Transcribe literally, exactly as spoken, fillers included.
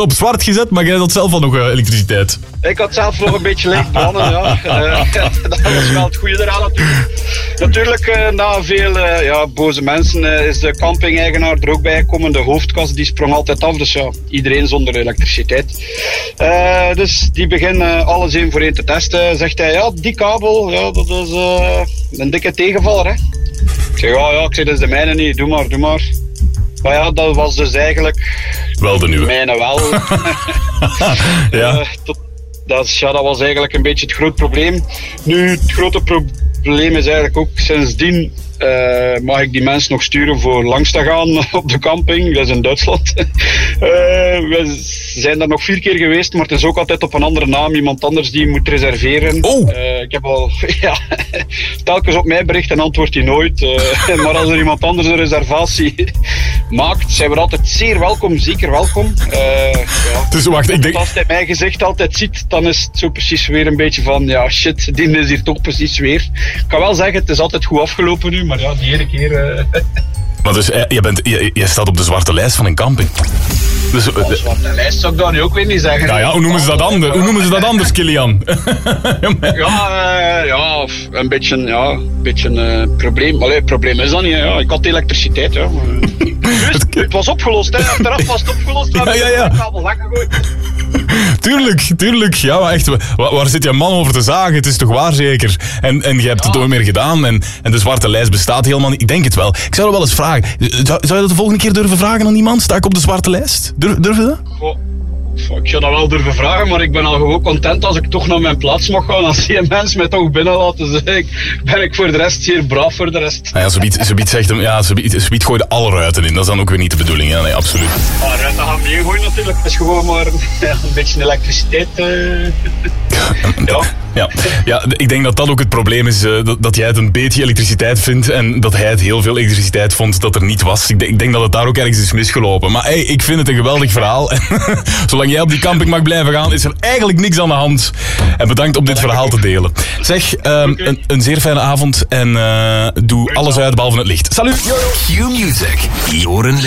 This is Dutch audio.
op zwart gezet, maar jij had zelf al nog uh, elektriciteit. Ik had zelf nog een beetje licht branden, ja. Uh, dat was wel het goede eraan natuurlijk. Natuurlijk, uh, na veel uh, ja, boze mensen uh, is de camping-eigenaar er ook bij gekomen. De hoofdkast die sprong altijd af, dus ja, iedereen zonder elektriciteit. Uh, dus die beginnen uh, alles één voor één te testen. Zegt hij, ja, die kabel, ja, dat is uh, een dikke tegenvaller, hè. Ik zeg, ja, ja, ik zeg, dat is de mijne niet, doe maar, doe maar. Maar ja, dat was dus eigenlijk... Wel de nieuwe. Mijne wel. Ja. Uh, tot, dat, is, ja, dat was eigenlijk een beetje het groot probleem. Nu, het grote probleem is eigenlijk ook sindsdien... Uh, mag ik die mensen nog sturen voor langs te gaan op de camping. Dat is in Duitsland. uh, we zijn daar nog vier keer geweest, maar het is ook altijd op een andere naam. Iemand anders die moet reserveren. Oh. Uh, ik heb al ja, telkens op mij bericht en antwoordt hij nooit. Uh, maar als er iemand anders een reservatie maakt, zijn we altijd zeer welkom, zeker welkom. Uh, ja. Dus wacht, ik denk... Als hij mijn gezicht altijd ziet, dan is het zo precies weer een beetje van, ja shit, die is hier toch precies weer. Ik kan wel zeggen, het is altijd goed afgelopen nu, maar ja, die ene keer... Uh... Maar dus, je, bent, je, je staat op de zwarte lijst van een camping. Dus, oh, de zwarte lijst zou ik dan nu ook weer niet zeggen. Ja, ja, hoe noemen ze dat anders? Hoe noemen ze dat anders, Kilian? ja, uh, ja, een beetje, ja, een beetje uh, probleem. Allee, het probleem is dat niet. Ja. Ik had elektriciteit, ja. Dus, het was opgelost, hè. Achteraf was het opgelost. We hebben ja, ja, ja. de kabel weggegooid. Tuurlijk, tuurlijk. Ja, maar echt, waar, waar zit je man over te zagen? Het is toch waar zeker? En, en je hebt ja. het nooit meer gedaan en, en de zwarte lijst bestaat helemaal niet. Ik denk het wel. Ik zou er wel eens vragen. Zou, zou je dat de volgende keer durven vragen aan iemand? Sta ik op de zwarte lijst? Durf, durf je dat? Goh. Ik zou dat wel durven vragen, maar ik ben al gewoon content als ik toch naar mijn plaats mag gaan. Als die mensen mij toch binnen laten, dus ik, ben ik voor de rest zeer braaf voor de rest. Nou ja, ze biedt, ze biedt zegt hem, ja, ze biedt, ze biedt gooide alle ruiten in. Dat is dan ook weer niet de bedoeling, ja, nee, absoluut. Ah, ruiten gaan we niet gooien natuurlijk. Het is gewoon maar ja, een beetje elektriciteit. Uh... ja. Ja. ja, ik denk dat dat ook het probleem is, uh, dat, dat jij het een beetje elektriciteit vindt en dat hij het heel veel elektriciteit vond dat er niet was. Ik, de, ik denk dat het daar ook ergens is misgelopen. Maar hey, ik vind het een geweldig verhaal. Zolang jij op die camping mag blijven gaan, is er eigenlijk niks aan de hand. En bedankt om dit verhaal te delen. Zeg, um, een, een zeer fijne avond en uh, doe alles uit behalve het licht. Salut! Q-Music.